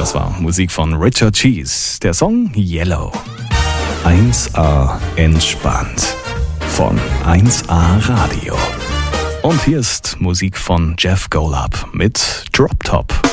Das war Musik von Richard Cheese. Der Song Yellow. 1A entspannt. Von 1A Radio. Und hier ist Musik von Jeff Golub mit Drop Top.